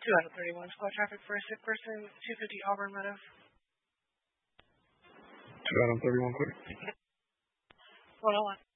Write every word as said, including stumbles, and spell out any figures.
two out of thirty-one. Squad traffic for a sick person, two fifty Auburn Meadows. two out of thirty-one, clear. one oh one.